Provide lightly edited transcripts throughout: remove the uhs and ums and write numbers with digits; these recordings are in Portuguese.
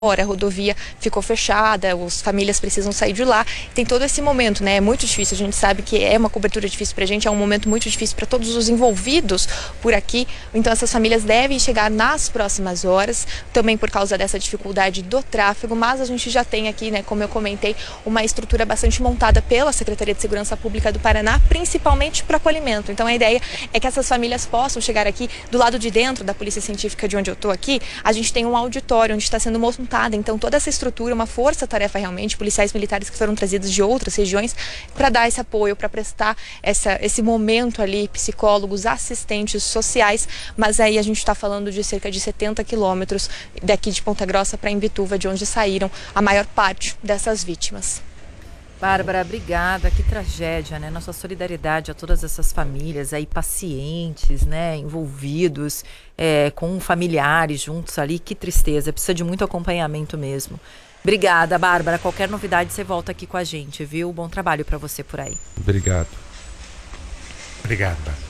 a rodovia ficou fechada, as famílias precisam sair de lá. Tem todo esse momento, né? É muito difícil, a gente sabe que é uma cobertura difícil pra gente, é um momento muito difícil para todos os envolvidos por aqui. Então essas famílias devem chegar nas próximas horas, também por causa dessa dificuldade do tráfego, mas a gente já tem aqui, né, como eu comentei, uma estrutura bastante montada pela Secretaria de Segurança Pública do Paraná, principalmente para acolhimento. Então a ideia é que essas famílias possam chegar aqui do lado de dentro da Polícia Científica de onde eu estou aqui. A gente tem um auditório onde está sendo montada, então toda essa estrutura, uma força-tarefa realmente, policiais militares que foram trazidos de outras regiões para dar esse apoio, para prestar esse momento ali, psicólogos, assistentes sociais, mas aí a gente está falando de cerca de 70 quilômetros daqui de Ponta Grossa para Imbituva, de onde saíram a maior parte dessas vítimas. Bárbara, obrigada, que tragédia, né? Nossa solidariedade a todas essas famílias aí, pacientes, né? Envolvidos, com familiares juntos ali, que tristeza, precisa de muito acompanhamento mesmo. Obrigada, Bárbara, qualquer novidade você volta aqui com a gente, viu? Bom trabalho para você por aí. Obrigado. Obrigado, Bárbara.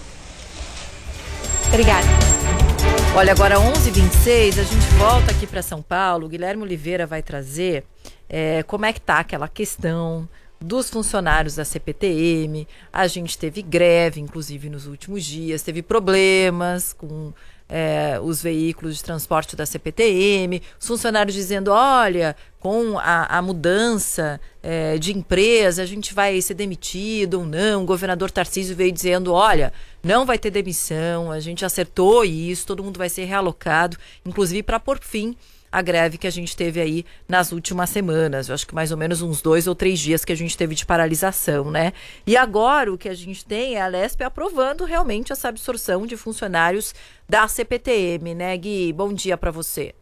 Obrigada. Olha, agora 11h26, a gente volta aqui para São Paulo, o Guilherme Oliveira vai trazer como é que tá aquela questão dos funcionários da CPTM. A gente teve greve, inclusive, nos últimos dias, teve problemas com os veículos de transporte da CPTM, os funcionários dizendo, olha, com a mudança de empresa, a gente vai ser demitido ou não. O governador Tarcísio veio dizendo, olha, não vai ter demissão, a gente acertou isso, todo mundo vai ser realocado, inclusive para pôr fim a greve que a gente teve aí nas últimas semanas. Eu acho que mais ou menos uns 2 ou 3 dias que a gente teve de paralisação, né? E agora o que a gente tem é a Lespe aprovando realmente essa absorção de funcionários da CPTM, né, Gui? Bom dia para você.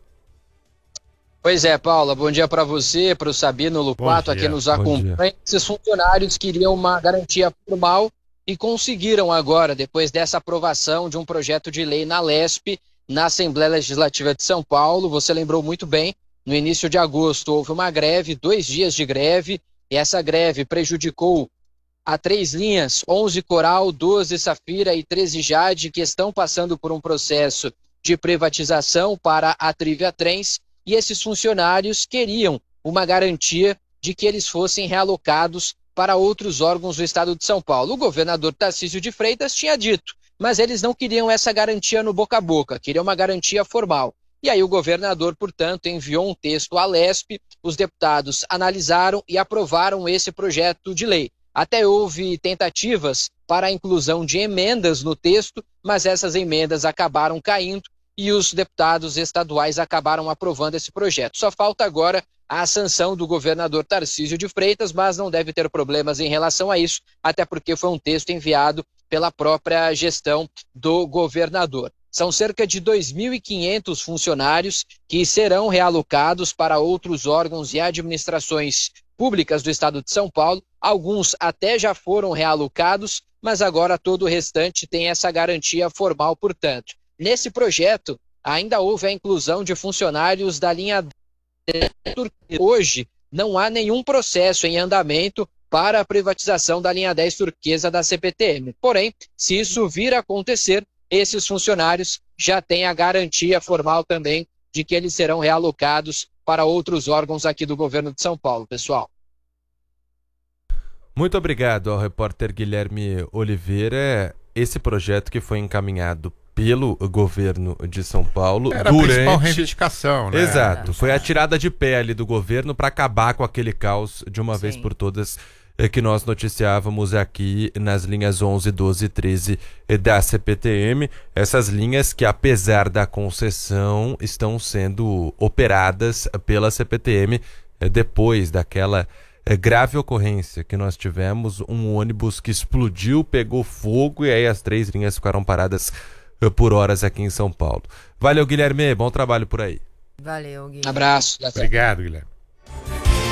Pois é, Paula, bom dia para você, para o Sabino Lupato, aqui nos acompanha. Esses funcionários queriam uma garantia formal e conseguiram agora, depois dessa aprovação de um projeto de lei na Lespe, na Assembleia Legislativa de São Paulo. Você lembrou muito bem, no início de agosto houve uma greve, 2 dias de greve, e essa greve prejudicou a 3 linhas, 11 Coral, 12 Safira e 13 Jade, que estão passando por um processo de privatização para a Trivia Trens, e esses funcionários queriam uma garantia de que eles fossem realocados para outros órgãos do estado de São Paulo. O governador Tarcísio de Freitas tinha dito, mas eles não queriam essa garantia no boca a boca, queriam uma garantia formal. E aí o governador, portanto, enviou um texto à Lespe, os deputados analisaram e aprovaram esse projeto de lei. Até houve tentativas para a inclusão de emendas no texto, mas essas emendas acabaram caindo e os deputados estaduais acabaram aprovando esse projeto. Só falta agora a sanção do governador Tarcísio de Freitas, mas não deve ter problemas em relação a isso, até porque foi um texto enviado pela própria gestão do governador. São cerca de 2.500 funcionários que serão realocados para outros órgãos e administrações públicas do estado de São Paulo. Alguns até já foram realocados, mas agora todo o restante tem essa garantia formal, portanto. Nesse projeto, ainda houve a inclusão de funcionários da linha 10. Hoje, não há nenhum processo em andamento para a privatização da linha 10 turquesa da CPTM. Porém, se isso vir a acontecer, esses funcionários já têm a garantia formal também de que eles serão realocados para outros órgãos aqui do governo de São Paulo, pessoal. Muito obrigado ao repórter Guilherme Oliveira. Esse projeto que foi encaminhado pelo governo de São Paulo era a principal reivindicação, né? Exato, foi a tirada de pé ali do governo para acabar com aquele caos de uma vez por todas que nós noticiávamos aqui nas linhas 11, 12 e 13 da CPTM. Essas linhas que, apesar da concessão, estão sendo operadas pela CPTM depois daquela grave ocorrência que nós tivemos, um ônibus que explodiu, pegou fogo e aí as 3 linhas ficaram paradas por horas aqui em São Paulo. Valeu, Guilherme, bom trabalho por aí. Valeu, Guilherme. Abraço. Obrigado, Guilherme.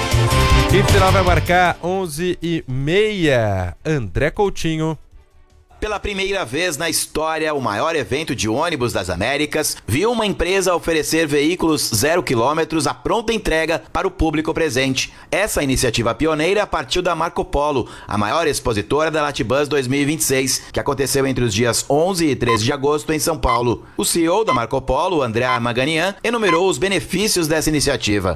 Quinto final vai marcar 11h30. André Coutinho. Pela primeira vez na história, o maior evento de ônibus das Américas viu uma empresa oferecer veículos 0 km à pronta entrega para o público presente. Essa iniciativa pioneira partiu da Marco Polo, a maior expositora da Latibus 2026, que aconteceu entre os dias 11 e 13 de agosto em São Paulo. O CEO da Marco Polo, André Maganian, enumerou os benefícios dessa iniciativa.